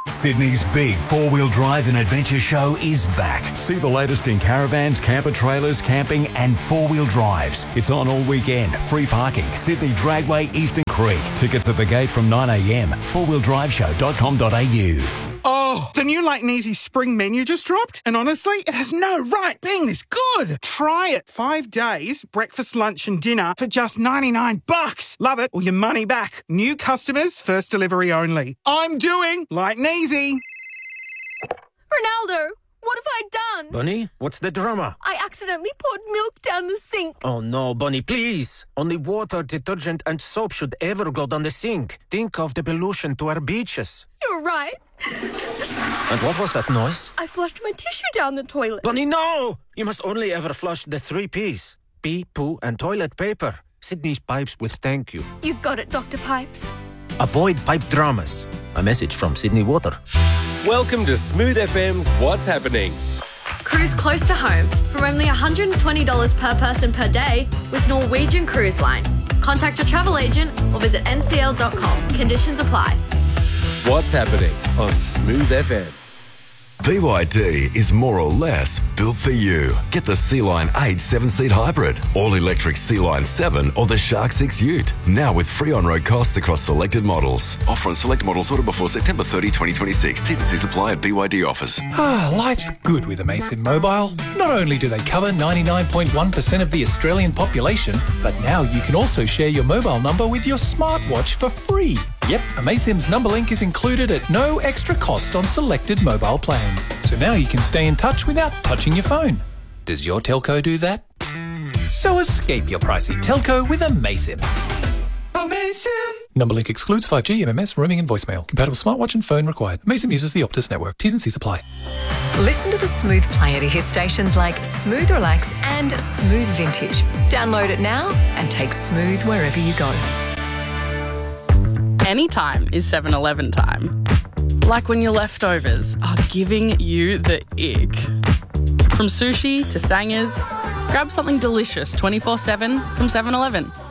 Sydney's big four-wheel drive and adventure show is back. See the latest in caravans, camper trailers, camping and four-wheel drives. It's on all weekend. Free parking. Sydney Dragway, Eastern Creek. Tickets at the gate from 9 a.m. fourwheeldriveshow.com.au. Oh, the new Light and Easy spring menu just dropped, and honestly, it has no right being this good. Try it. 5 days, breakfast, lunch and dinner for just $99. Love it or your money back. New customers, first delivery only. I'm doing Light and Easy. Ronaldo, what have I done? Bunny, what's the drama? I accidentally poured milk down the sink. Oh no, Bunny, please. Only water, detergent and soap should ever go down the sink. Think of the pollution to our beaches. You're right. And what was that noise? I flushed my tissue down the toilet. Bunny, no! You must only ever flush the 3 Ps. Pee, poo and toilet paper. Sydney's pipes with thank you. You got it, Dr. Pipes. Avoid pipe dramas. A message from Sydney Water. Welcome to Smooth FM's What's Happening. Cruise close to home from only $120 per person per day with Norwegian Cruise Line. Contact your travel agent or visit ncl.com. Conditions apply. What's Happening on Smooth FM. BYD is more or less built for you. Get the Sea-Line 8 7-seat hybrid, all-electric Sea-Line 7 or the Shark 6 Ute. Now with free on-road costs across selected models. Offer on select models ordered before September 30, 2026. T's and C's apply at BYD offers. Life's good with Amaysim Mobile. Not only do they cover 99.1% of the Australian population, but now you can also share your mobile number with your smartwatch for free. Yep, Amaysim's number link is included at no extra cost on selected mobile plans. So now you can stay in touch without touching your phone. Does your telco do that? So escape your pricey telco with Amaysim. Amazing. Number link excludes 5G, MMS, roaming and voicemail. Compatible smartwatch and phone required. Amaysim uses the Optus network. T's and C's apply. Listen to the Smooth Player to hear stations like Smooth Relax and Smooth Vintage. Download it now and take Smooth wherever you go. Anytime is 7-Eleven time. Like when your leftovers are giving you the ick. From sushi to sangers, grab something delicious 24/7 from 7-Eleven.